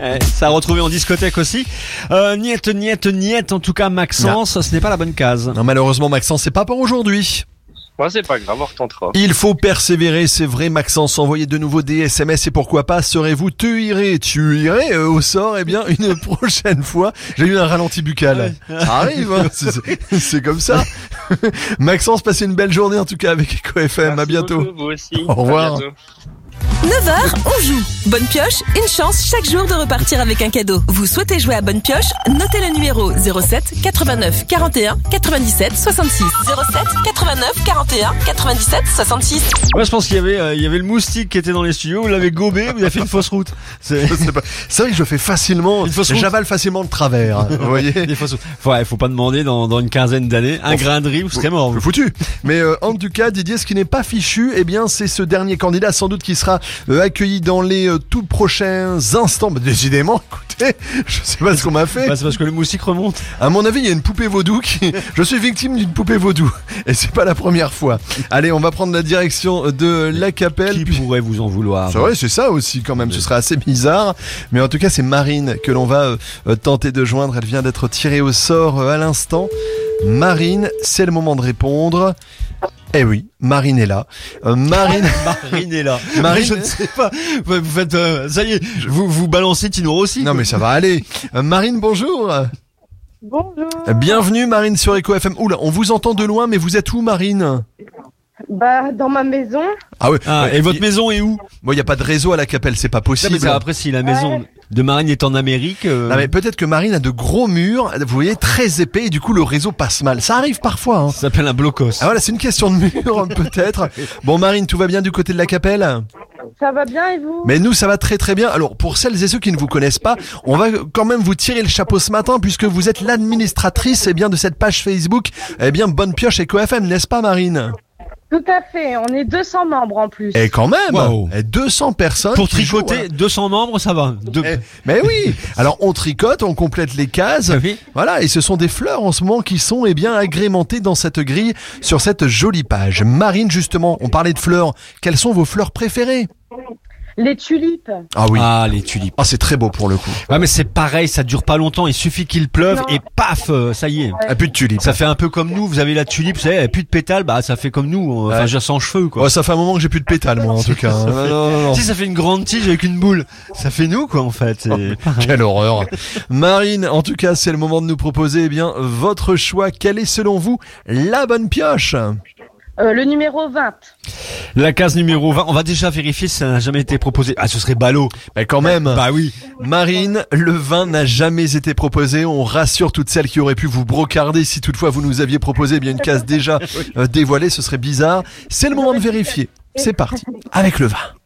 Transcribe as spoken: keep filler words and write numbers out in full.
Eh, ça a retrouvé en discothèque aussi. Euh, niette, niette, niette. En tout cas, Maxence, non. Ce n'est pas la bonne case. Non, malheureusement, Maxence, c'est pas pour aujourd'hui. Ouais, c'est pas grave, on retentera. Il faut persévérer, c'est vrai, Maxence. Envoyez de nouveau des S M S et pourquoi pas, serez-vous tu irais, tu irais euh, au sort, eh bien, une prochaine fois. J'ai eu un ralenti buccal. Ouais. Ça arrive, hein, c'est, c'est, c'est comme ça. Maxence, passez une belle journée en tout cas avec Eco F M. Merci à bientôt. Beaucoup, vous aussi. Au revoir. neuf heures, on joue. Bonne pioche, une chance chaque jour de repartir avec un cadeau. Vous souhaitez jouer à Bonne pioche? Notez le numéro zéro sept quatre-vingt-neuf quarante et un quatre-vingt-dix-sept soixante-six. zéro sept quatre-vingt-neuf quarante et un quatre-vingt-dix-sept soixante-six. Moi, je pense qu'il y avait, euh, il y avait le moustique qui était dans les studios. Vous l'avez gobé, vous avez fait une fausse route. C'est, c'est, pas... c'est vrai que je fais facilement, j'avale facilement le travers. Vous voyez? Des fausses routes. Faut, ouais, faut pas demander dans, dans une quinzaine d'années. Un grain de riz, vous serez mort. Vous. Foutu. Mais euh, en tout cas, Didier, ce qui n'est pas fichu, eh bien, c'est ce dernier candidat, sans doute, qui sera euh, accueilli dans les euh, tout prochains instants. Bah, décidément, écoutez, je sais pas ce qu'on m'a fait. Bah, c'est parce que le moustique remonte. À mon avis, il y a une poupée vaudou qui... Je suis victime d'une poupée vaudou. Et c'est pas la première fois. Allez, on va prendre la direction de l'Acapelle. Qui puis... pourrait vous en vouloir? C'est vrai, c'est ça aussi quand même. Oui. Ce serait assez bizarre. Mais en tout cas, c'est Marine que l'on va euh, tenter de joindre. Elle vient d'être tirée au sort euh, à l'instant. Marine, c'est le moment de répondre. Eh oui, Marine est là. Euh, Marine, Marine est là. Marine, je ne sais pas. Vous faites, euh, ça y est, vous vous balancez Tino Rossi. Non quoi. Mais ça va aller. Euh, Marine, bonjour. Bonjour. Bienvenue Marine sur Eco F M. Oula, on vous entend de loin, mais vous êtes où Marine? Bah, dans ma maison. Ah ouais. Ah, ouais et votre maison est où? Bon, il y a pas de réseau à la Capelle, c'est pas possible. Non, mais après, si la maison ouais. de Marine est en Amérique. Euh... Non, mais peut-être que Marine a de gros murs, vous voyez, très épais, et du coup le réseau passe mal. Ça arrive parfois. Hein. Ça s'appelle un blocos. Ah voilà, c'est une question de mur peut-être. Bon Marine, tout va bien du côté de la Capelle? Ça va bien et vous? Mais nous, ça va très très bien. Alors, pour celles et ceux qui ne vous connaissent pas, on va quand même vous tirer le chapeau ce matin puisque vous êtes l'administratrice eh bien, de cette page Facebook, eh bien, Bonne Pioche Eco F M, n'est-ce pas Marine? Tout à fait, on est deux cents membres en plus. Et quand même, wow. Et deux cents personnes. Pour tricoter, jouent, voilà. deux cents membres, ça va. Deux... Et, mais oui, alors on tricote, on complète les cases. Oui. Voilà, et ce sont des fleurs en ce moment qui sont eh bien agrémentées dans cette grille sur cette jolie page. Marine, justement, on parlait de fleurs. Quelles sont vos fleurs préférées? Les tulipes. Ah oui. Ah, les tulipes. Ah, c'est très beau pour le coup. Ouais, mais c'est pareil, ça dure pas longtemps. Il suffit qu'il pleuve non. et paf, ça y est. Ouais. Ah, plus de tulipes. Ça fait un peu comme nous. Vous avez la tulipe, vous savez, plus de pétales, bah, ça fait comme nous. Enfin, ouais. je sans cheveux, quoi. Ouais, ça fait un moment que j'ai plus de pétales, moi, en tout cas. non, non, non, non. Si ça fait une grande tige avec une boule, ça fait nous, quoi, en fait. C'est... Oh, quelle horreur. Marine, en tout cas, c'est le moment de nous proposer, eh bien, votre choix. Quelle est, selon vous, la bonne pioche? Euh, le numéro vingt. La case numéro vingt, on va déjà vérifier si ça n'a jamais été proposé. Ah, ce serait ballot. Mais quand même. Bah oui. Marine, le vingt n'a jamais été proposé. On rassure toutes celles qui auraient pu vous brocarder si toutefois vous nous aviez proposé eh bien une case déjà euh, dévoilée. Ce serait bizarre. C'est le moment de vérifier. C'est parti. Avec le vingt.